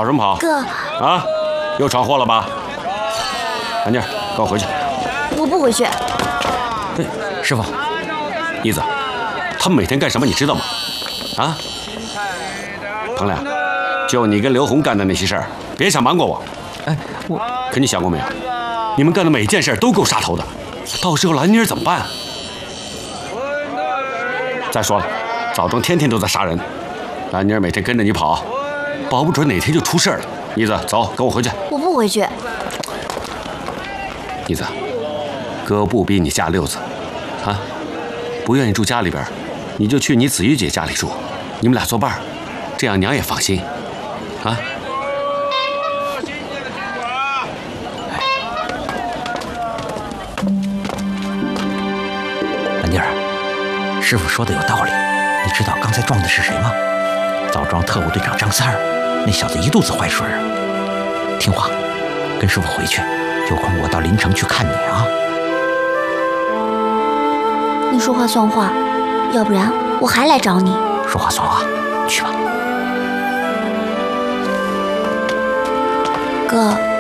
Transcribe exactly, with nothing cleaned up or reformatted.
跑什么跑？ 哥， 啊，又闯祸了吧？兰妮儿，跟我回去。 我不回去。 对， 师傅， 妮子，他们每天干什么你知道吗？啊？彭亮，就你跟刘红干的那些事儿，别想瞒过我。 哎，我可你想过没有？你们干的每件事都够杀头的，到时候兰妮儿怎么办？再说了，枣庄天天都在杀人，兰妮儿每天跟着你跑，保不准哪天就出事了。妮子，走，跟我回去。 我不回去。 妮子，哥不逼你嫁六子，啊，不愿意住家里边，你就去你子玉姐家里住，你们俩作伴，这样娘也放心，啊。 兰妮儿，师傅说的有道理。你知道刚才撞的是谁吗？枣庄特务队长张三儿，那小子一肚子坏水啊！听话，跟师傅回去，有空我到临城去看你啊。 你说话算话，要不然我还来找你。 说话算话，去吧。 哥。